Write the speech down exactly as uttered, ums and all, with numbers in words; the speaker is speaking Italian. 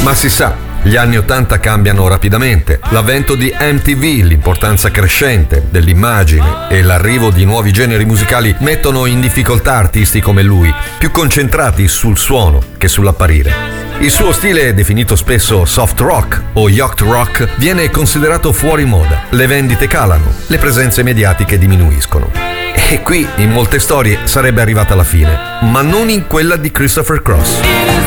Ma si sa, gli anni ottanta cambiano rapidamente, l'avvento di M T V, l'importanza crescente dell'immagine e l'arrivo di nuovi generi musicali mettono in difficoltà artisti come lui, più concentrati sul suono che sull'apparire. Il suo stile, definito spesso soft rock o yacht rock, viene considerato fuori moda, le vendite calano, le presenze mediatiche diminuiscono. E qui, in molte storie, sarebbe arrivata la fine, ma non in quella di Christopher Cross.